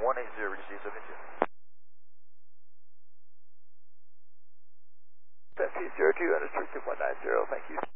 180, receive 72. Set 202, unrestricted 190, thank you.